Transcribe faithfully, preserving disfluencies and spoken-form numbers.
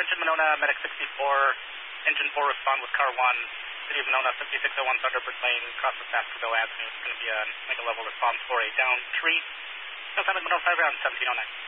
Attention Monona, Medic sixty-four, Engine four respond with Car one. City of Monona, fifty-six oh one Thunderbird Lane, cross the Baskerville Avenue. It's going to be a make a level response for a down tree. No, Monona five round, seventeen oh nine.